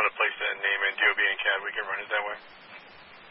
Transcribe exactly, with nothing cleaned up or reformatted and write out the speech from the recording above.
want to place that name in D O B and C A D, we can run it that way.